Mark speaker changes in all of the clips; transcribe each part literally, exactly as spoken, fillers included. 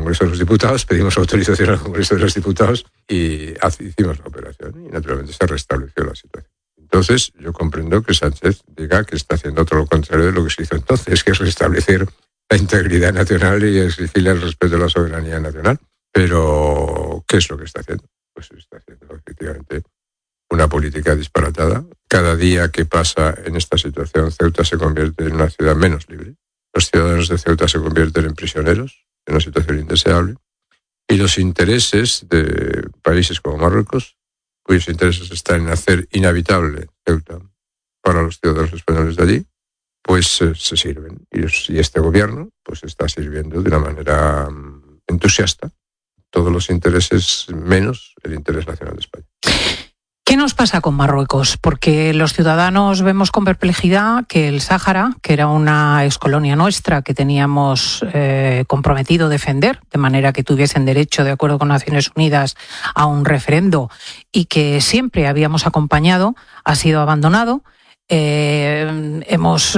Speaker 1: Congreso de los Diputados, pedimos autorización al Congreso de los Diputados y hicimos la operación y naturalmente se restableció la situación. Entonces, yo comprendo que Sánchez diga que está haciendo todo lo contrario de lo que se hizo entonces, que es restablecer la integridad nacional y exigirle el respeto de la soberanía nacional. Pero, ¿qué es lo que está haciendo? Pues está haciendo efectivamente una política disparatada. Cada día que pasa en esta situación, Ceuta se convierte en una ciudad menos libre. Los ciudadanos de Ceuta se convierten en prisioneros, en una situación indeseable. Y los intereses de países como Marruecos, cuyos intereses están en hacer inhabitable Ceuta para los ciudadanos españoles de allí, pues eh, se sirven. Y, y este gobierno pues está sirviendo de una manera um, entusiasta todos los intereses menos el interés nacional de España.
Speaker 2: ¿Qué nos pasa con Marruecos? Porque los ciudadanos vemos con perplejidad que el Sáhara, que era una excolonia nuestra que teníamos eh, comprometido defender, de manera que tuviesen derecho, de acuerdo con Naciones Unidas, a un referendo y que siempre habíamos acompañado, ha sido abandonado. Eh, hemos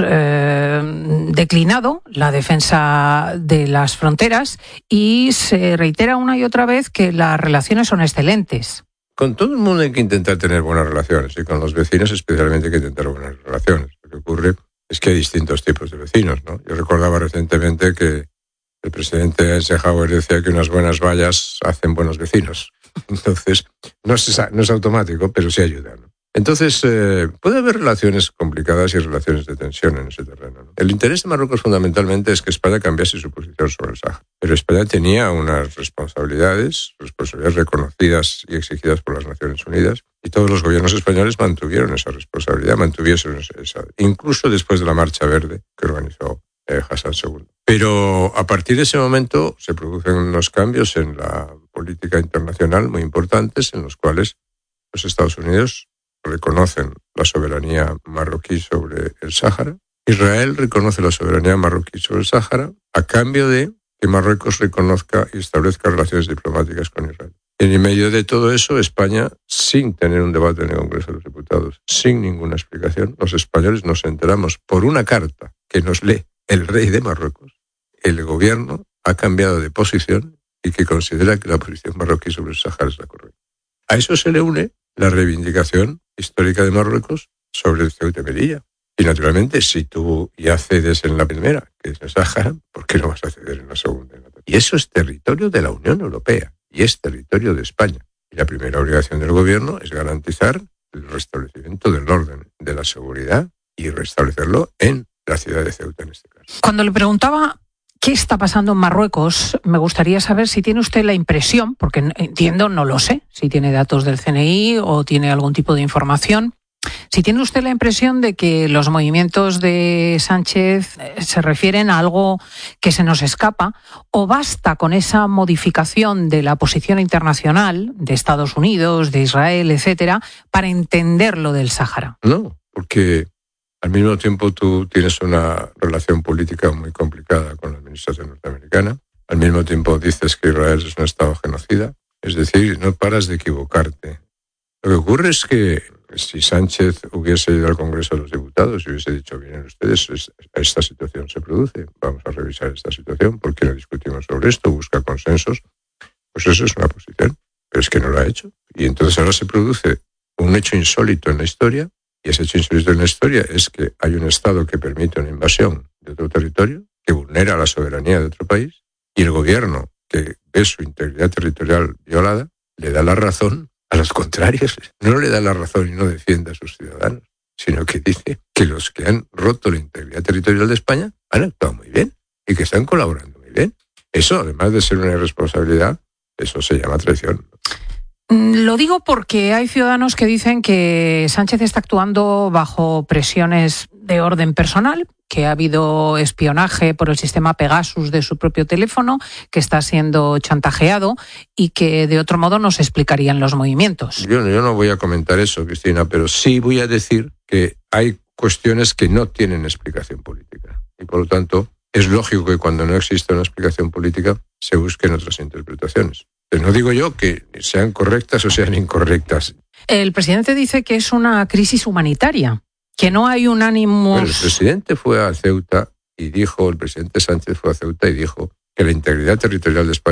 Speaker 2: eh, declinado la defensa de las fronteras y se reitera una y otra vez que las relaciones son excelentes.
Speaker 1: Con todo el mundo hay que intentar tener buenas relaciones y con los vecinos especialmente hay que intentar buenas relaciones. Lo que ocurre es que hay distintos tipos de vecinos, ¿no? Yo recordaba recientemente que el presidente Eisenhower decía que unas buenas vallas hacen buenos vecinos. Entonces, no es, no es automático, pero sí ayuda, ¿no? Entonces, eh, puede haber relaciones complicadas y relaciones de tensión en ese terreno, ¿no? El interés de Marruecos fundamentalmente es que España cambiase su posición sobre el Sáhara. Pero España tenía unas responsabilidades, responsabilidades reconocidas y exigidas por las Naciones Unidas, y todos los gobiernos españoles mantuvieron esa responsabilidad, mantuvieron esa, incluso después de la Marcha Verde que organizó eh, Hassan segundo. Pero a partir de ese momento se producen unos cambios en la política internacional muy importantes, en los cuales los Estados Unidos reconocen la soberanía marroquí sobre el Sáhara. Israel reconoce la soberanía marroquí sobre el Sáhara a cambio de que Marruecos reconozca y establezca relaciones diplomáticas con Israel. Y en medio de todo eso, España, sin tener un debate en el Congreso de los Diputados, sin ninguna explicación, los españoles nos enteramos por una carta que nos lee el rey de Marruecos. El gobierno ha cambiado de posición y que considera que la posición marroquí sobre el Sáhara es la correcta. A eso se le une la reivindicación histórica de Marruecos sobre el Ceuta y Melilla. Y naturalmente, si tú ya cedes en la primera, que es el Sáhara, ¿por qué no vas a ceder en la segunda? Y eso es territorio de la Unión Europea y es territorio de España. Y la primera obligación del gobierno es garantizar el restablecimiento del orden, de la seguridad y restablecerlo en la ciudad de Ceuta en este caso.
Speaker 2: Cuando le preguntaba ¿qué está pasando en Marruecos? Me gustaría saber si tiene usted la impresión, porque entiendo, no lo sé, si tiene datos del C N I o tiene algún tipo de información, si tiene usted la impresión de que los movimientos de Sánchez se refieren a algo que se nos escapa, o basta con esa modificación de la posición internacional de Estados Unidos, de Israel, etcétera, para entender lo del Sáhara.
Speaker 1: No, porque al mismo tiempo tú tienes una relación política muy complicada con la administración norteamericana. Al mismo tiempo dices que Israel es un estado genocida. Es decir, no paras de equivocarte. Lo que ocurre es que si Sánchez hubiese ido al Congreso de los Diputados y hubiese dicho, vienen ustedes, esta situación se produce, vamos a revisar esta situación, ¿por qué no discutimos sobre esto? Busca consensos. Pues eso es una posición. Pero es que no lo ha hecho. Y entonces ahora se produce un hecho insólito en la historia. Y ese hecho insólito en la historia es que hay un Estado que permite una invasión de otro territorio, que vulnera la soberanía de otro país, y el gobierno, que ve su integridad territorial violada, le da la razón a los contrarios. No le da la razón y no defiende a sus ciudadanos, sino que dice que los que han roto la integridad territorial de España han actuado muy bien y que están colaborando muy bien. Eso, además de ser una irresponsabilidad, eso se llama traición.
Speaker 2: Lo digo porque hay ciudadanos que dicen que Sánchez está actuando bajo presiones de orden personal, que ha habido espionaje por el sistema Pegasus de su propio teléfono, que está siendo chantajeado y que de otro modo no se explicarían los movimientos.
Speaker 1: Yo, yo no voy a comentar eso, Cristina, pero sí voy a decir que hay cuestiones que no tienen explicación política. Y por lo tanto, es lógico que cuando no existe una explicación política se busquen otras interpretaciones. No digo yo que sean correctas o sean incorrectas.
Speaker 2: El presidente dice que es una crisis humanitaria, que no hay un ánimo...
Speaker 1: Bueno, el presidente fue a Ceuta y dijo, el presidente Sánchez fue a Ceuta y dijo que la integridad territorial de España